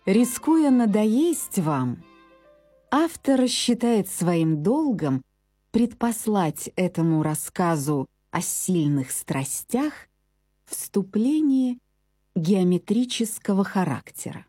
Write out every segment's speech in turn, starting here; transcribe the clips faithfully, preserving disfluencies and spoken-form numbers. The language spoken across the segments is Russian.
Рискуя надоесть вам, автор считает своим долгом предпослать этому рассказу о сильных страстях вступление геометрического характера.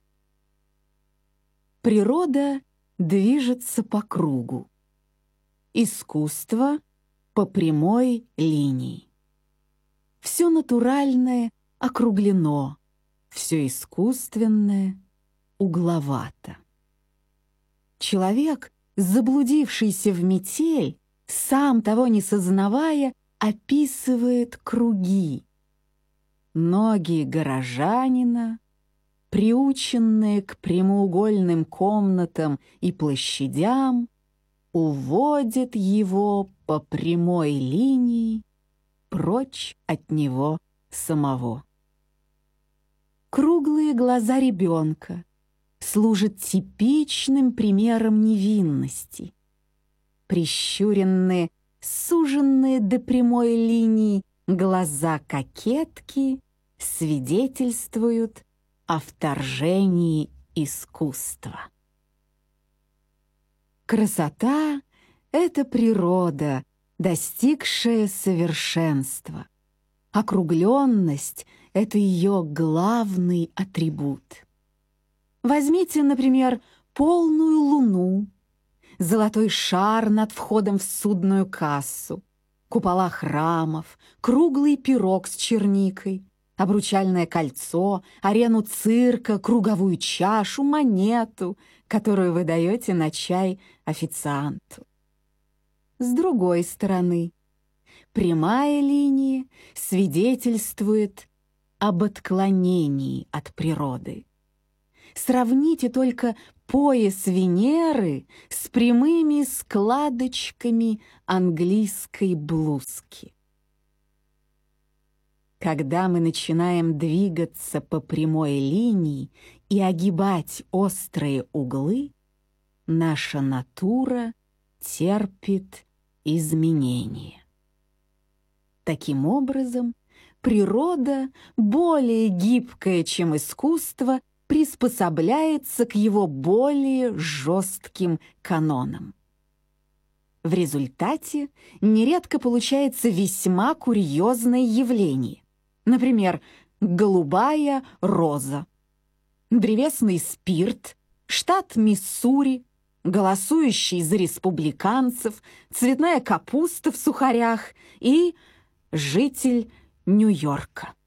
Природа движется по кругу, искусство — по прямой линии. Все натуральное округлено, все искусственное угловато. Человек, заблудившийся в метель, сам того не сознавая, описывает круги. Ноги горожанина, приученные к прямоугольным комнатам и площадям, уводят его по прямой линии прочь от него самого. Круглые глаза ребенка служат типичным примером невинности. Прищуренные, суженные до прямой линии глаза кокетки свидетельствуют о вторжении искусства. Красота — это природа, достигшая совершенства. Округленность — это ее главный атрибут. Возьмите, например, полную луну, золотой шар над входом в судную кассу, купола храмов, круглый пирог с черникой, обручальное кольцо, арену цирка, круговую чашу, монету, которую вы даете на чай официанту. С другой стороны, прямая линия свидетельствует об отклонении от природы. Сравните только пояс Венеры с прямыми складочками английской блузки. Когда мы начинаем двигаться по прямой линии и огибать острые углы, наша натура терпит изменения. Таким образом, природа, более гибкая, чем искусство, приспособляется к его более жестким канонам. В результате нередко получается весьма курьезное явление. Например, голубая роза, древесный спирт, штат Миссури, голосующий за республиканцев, цветная капуста в сухарях и житель Нью-Йорка.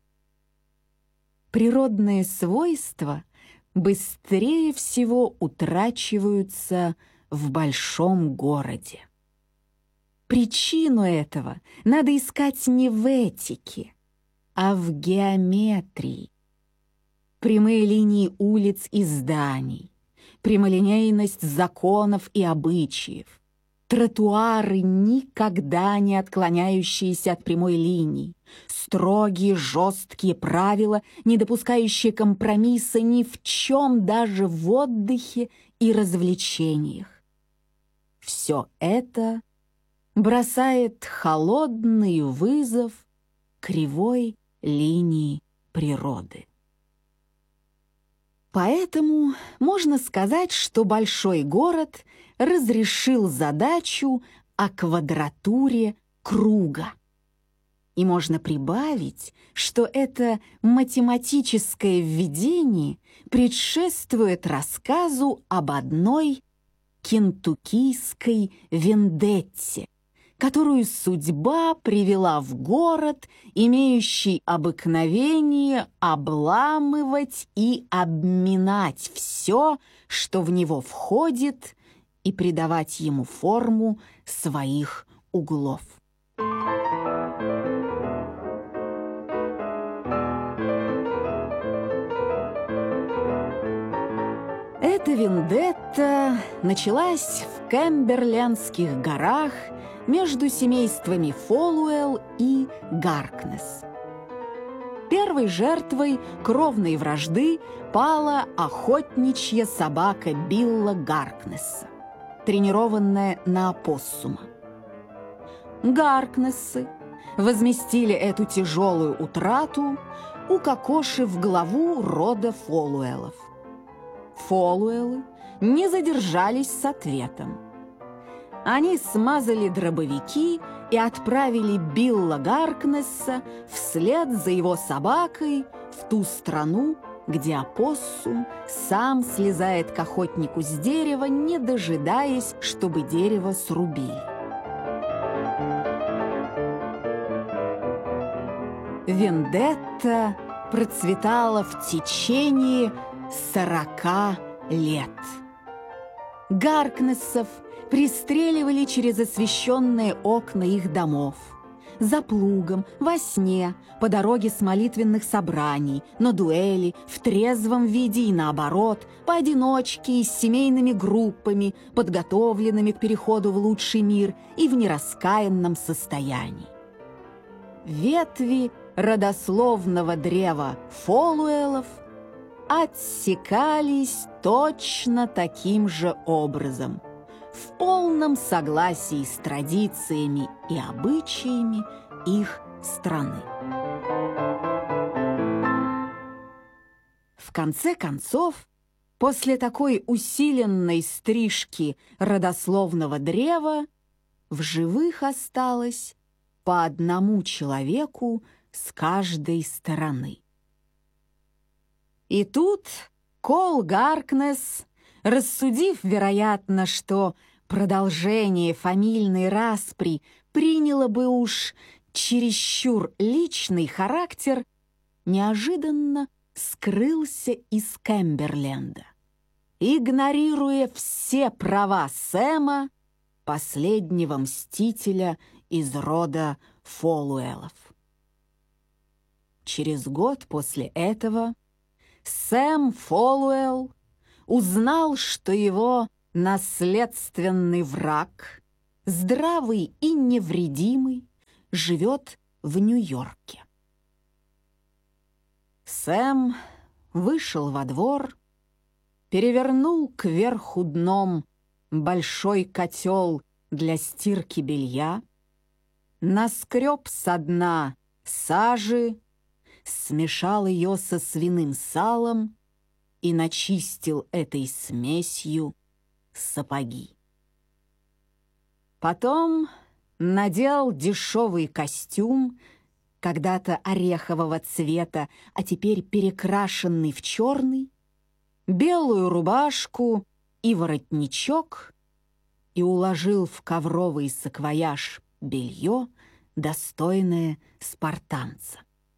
Природные свойства быстрее всего утрачиваются в большом городе. Причину этого надо искать не в этике, а в геометрии. Прямые линии улиц и зданий, прямолинейность законов и обычаев, тротуары, никогда не отклоняющиеся от прямой линии, строгие, жесткие правила, не допускающие компромисса ни в чем, даже в отдыхе и развлечениях. Все это бросает холодный вызов кривой линии природы. Поэтому можно сказать, что большой город разрешил задачу о квадратуре круга. И можно прибавить, что это математическое введение предшествует рассказу об одной кентуккийской вендетте, которую судьба привела в город, имеющий обыкновение обламывать и обминать все, что в него входит, и придавать ему форму своих углов. Эта вендетта началась в Кэмберлендских горах между семействами Фолуэлл и Гаркнесс. Первой жертвой кровной вражды пала охотничья собака Билла Гаркнесса, тренированная на опоссума. Гаркнессы возместили эту тяжелую утрату, укокошив главу рода Фолуэллов. Фолуэллы не задержались с ответом. Они смазали дробовики и отправили Билла Гаркнесса вслед за его собакой в ту страну, где опоссум сам слезает к охотнику с дерева, не дожидаясь, чтобы дерево срубили. Вендетта процветала в течение сорока лет. Гаркнессов пристреливали через освещенные окна их домов, за плугом, во сне, по дороге с молитвенных собраний, на дуэли, в трезвом виде и наоборот, поодиночке и с семейными группами, подготовленными к переходу в лучший мир и в нераскаянном состоянии. Ветви родословного древа Фолуэллов отсекались точно таким же образом, в полном согласии с традициями и обычаями их страны. В конце концов, после такой усиленной стрижки родословного древа в живых осталось по одному человеку с каждой стороны. И тут Кол Гаркнесс, рассудив, вероятно, что продолжение фамильной распри приняло бы уж чересчур личный характер, неожиданно скрылся из Кэмберленда, игнорируя все права Сэма, последнего мстителя из рода Фолуэллов. Через год после этого Сэм Фолуэлл узнал, что его наследственный враг, здравый и невредимый, живет в Нью-Йорке. Сэм вышел во двор, перевернул кверху дном большой котел для стирки белья, наскреб со дна сажи, смешал ее со свиным салом и начистил этой смесью сапоги. Потом надел дешевый костюм, когда-то орехового цвета, а теперь перекрашенный в черный, белую рубашку и воротничок, и уложил в ковровый саквояж белье, достойное спартанца.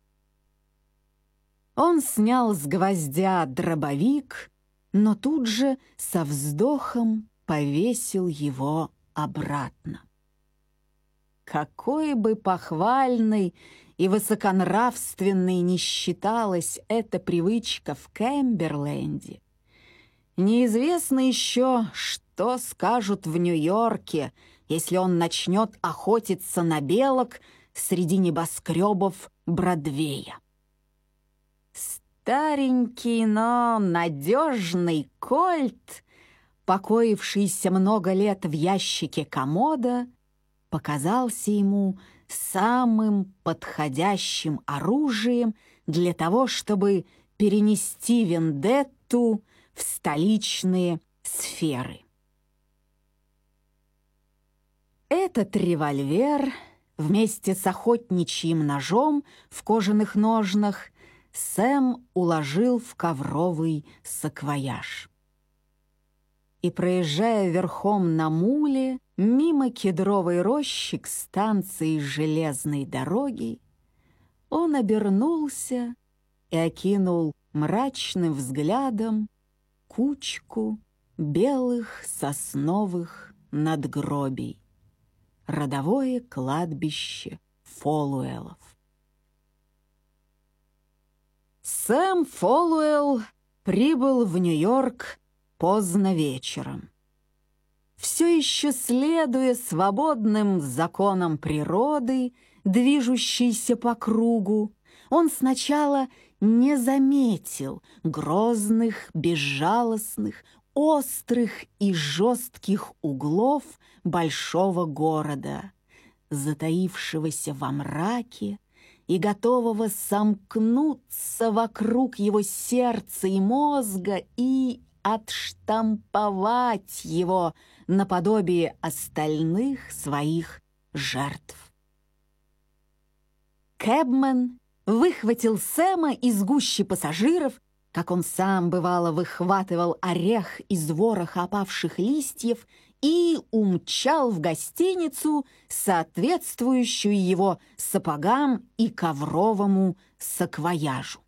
Он снял с гвоздя дробовик, но тут же со вздохом повесил его обратно. Какой бы похвальной и высоконравственной ни считалась эта привычка в Кэмберленде, неизвестно еще, что скажут в Нью-Йорке, если он начнет охотиться на белок среди небоскребов Бродвея. Старенький, но надежный кольт, покоившийся много лет в ящике комода, показался ему самым подходящим оружием для того, чтобы перенести вендетту в столичные сферы. Этот револьвер вместе с охотничьим ножом в кожаных ножнах Сэм уложил в ковровый саквояж. И, проезжая верхом на муле мимо кедровой рощи к станции железной дороги, он обернулся и окинул мрачным взглядом кучку белых сосновых надгробий, родовое кладбище Фолуэллов. Сэм Фолуэлл прибыл в Нью-Йорк поздно вечером. Все еще следуя свободным законам природы, движущейся по кругу, он сначала не заметил грозных, безжалостных, острых и жестких углов большого города, затаившегося во мраке и готового сомкнуться вокруг его сердца и мозга и отштамповать его наподобие остальных своих жертв. Кэбмен выхватил Сэма из гущи пассажиров, как он сам, бывало, выхватывал орех из вороха опавших листьев, и умчал в гостиницу, соответствующую его сапогам и ковровому саквояжу.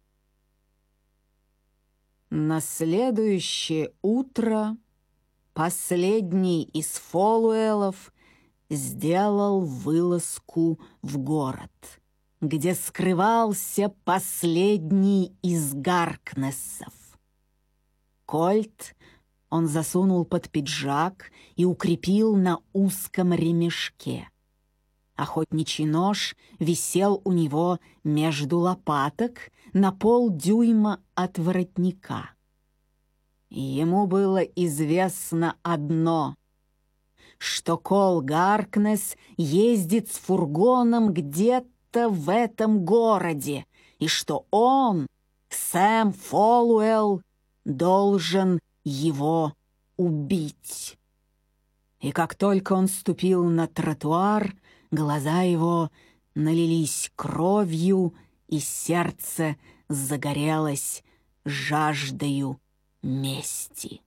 На следующее утро последний из Фолуэлов сделал вылазку в город, где скрывался последний из Гаркнессов. Кольт он засунул под пиджак и укрепил на узком ремешке. Охотничий нож висел у него между лопаток на полдюйма от воротника. Ему было известно одно, что Кол Гаркнесс ездит с фургоном где-то в этом городе, и что он, Сэм Фолуэлл, должен его убить. И как только он ступил на тротуар, глаза его налились кровью, и сердце загорелось жаждою мести.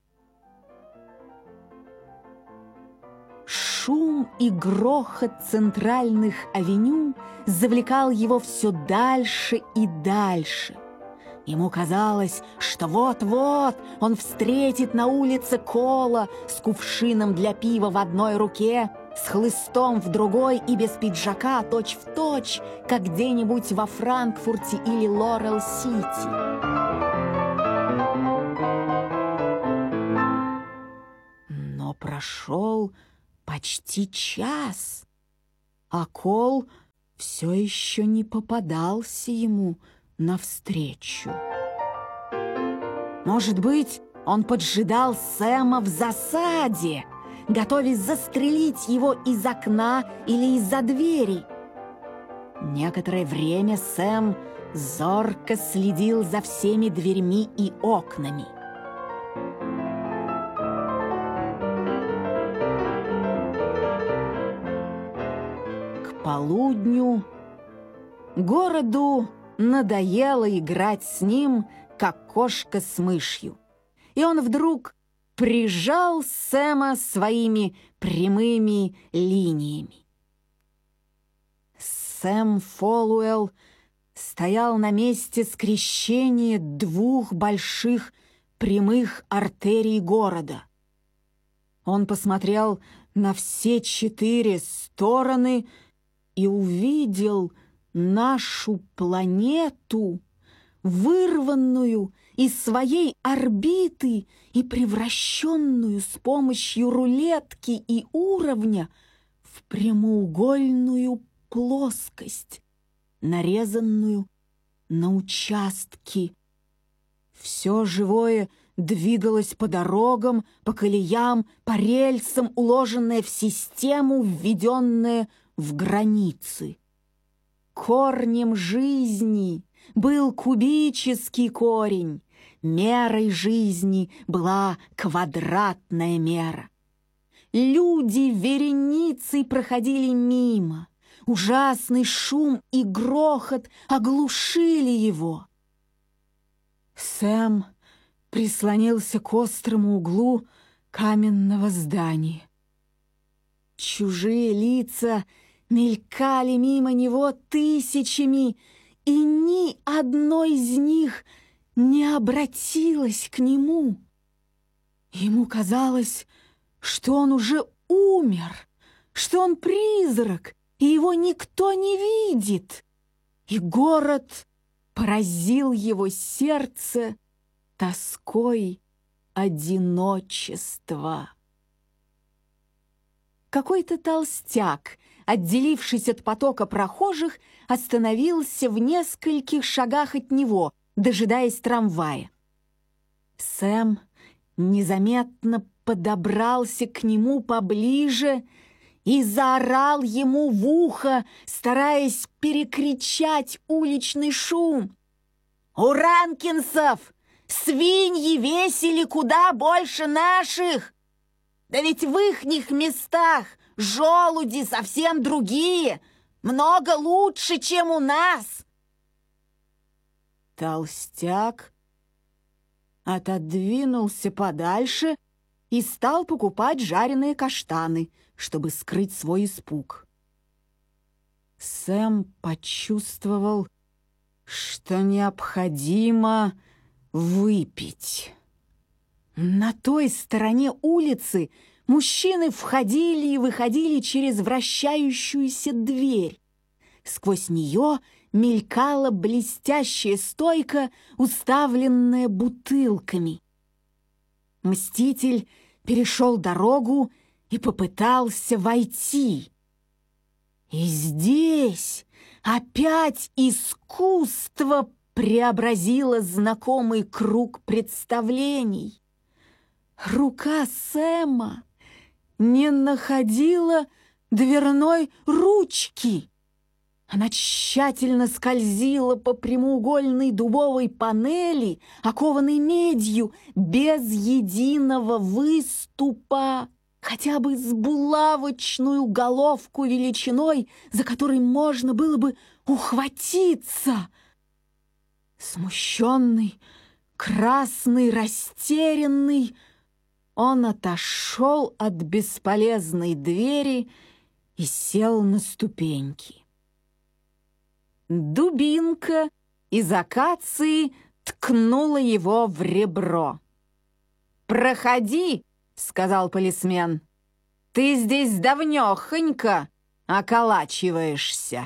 Шум и грохот центральных авеню завлекал его все дальше и дальше. Ему казалось, что вот-вот он встретит на улице Кола с кувшином для пива в одной руке, с хлыстом в другой и без пиджака, точь-в-точь, как где-нибудь во Франкфурте или Лорел-Сити. Но прошел почти час, а Кол все еще не попадался ему навстречу. Может быть, он поджидал Сэма в засаде, готовясь застрелить его из окна или из-за двери. Некоторое время Сэм зорко следил за всеми дверьми и окнами. К полудню городу надоело играть с ним, как кошка с мышью, и он вдруг прижал Сэма своими прямыми линиями. Сэм Фолуэлл стоял на месте скрещения двух больших прямых артерий города. Он посмотрел на все четыре стороны и увидел нашу планету, вырванную из своей орбиты и превращенную с помощью рулетки и уровня в прямоугольную плоскость, нарезанную на участки. Все живое двигалось по дорогам, по колеям, по рельсам, уложенное в систему, введенное в границы. Корнем жизни был кубический корень, мерой жизни была квадратная мера. Люди вереницей проходили мимо, ужасный шум и грохот оглушили его. Сэм прислонился к острому углу каменного здания. Чужие лица мелькали мимо него тысячами, и ни одно из них не обратилось к нему. Ему казалось, что он уже умер, что он призрак, и его никто не видит. И город поразил его сердце тоской одиночества. Какой-то толстяк, отделившись от потока прохожих, остановился в нескольких шагах от него, дожидаясь трамвая. Сэм незаметно подобрался к нему поближе и заорал ему в ухо, стараясь перекричать уличный шум. «У ранкинсов свиньи весили куда больше наших! Да ведь в ихних местах желуди совсем другие, много лучше, чем у нас!» Толстяк отодвинулся подальше и стал покупать жареные каштаны, чтобы скрыть свой испуг. Сэм почувствовал, что необходимо выпить. На той стороне улицы мужчины входили и выходили через вращающуюся дверь. Сквозь нее мелькала блестящая стойка, уставленная бутылками. Мститель перешел дорогу и попытался войти. И здесь опять искусство преобразило знакомый круг представлений. Рука Сэма не находила дверной ручки. Она тщательно скользила по прямоугольной дубовой панели, окованной медью, без единого выступа, хотя бы с булавочную головку величиной, за которой можно было бы ухватиться. Смущенный, красный, растерянный, он отошел от бесполезной двери и сел на ступеньки. Дубинка из акации ткнула его в ребро. «Проходи», — сказал полисмен, — «ты здесь давнёхонько околачиваешься».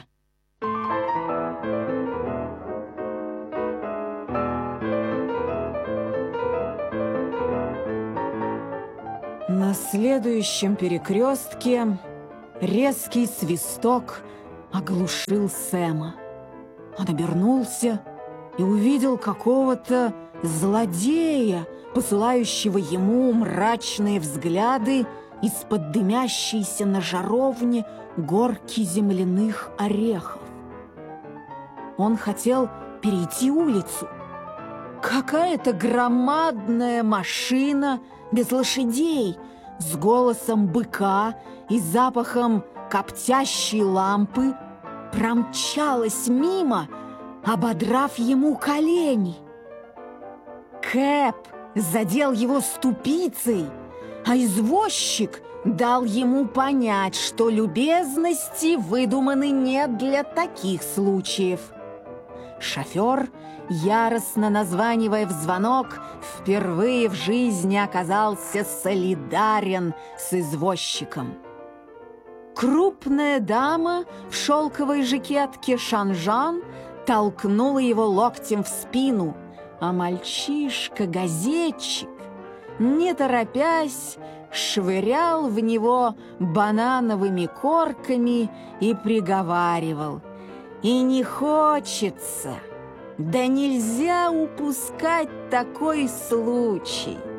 На следующем перекрестке резкий свисток оглушил Сэма. Он обернулся и увидел какого-то злодея, посылающего ему мрачные взгляды из-под дымящейся на жаровне горки земляных орехов. Он хотел перейти улицу. Какая-то громадная машина без лошадей, с голосом быка и запахом коптящей лампы промчалась мимо, ободрав ему колени. Кэп задел его ступицей, а извозчик дал ему понять, что любезности выдуманы не для таких случаев. Шофер, яростно названивая в звонок, впервые в жизни оказался солидарен с извозчиком. Крупная дама в шелковой жакетке Шанжан толкнула его локтем в спину, а мальчишка-газетчик, не торопясь, швырял в него банановыми корками и приговаривал: «И не хочется, да нельзя упускать такой случай».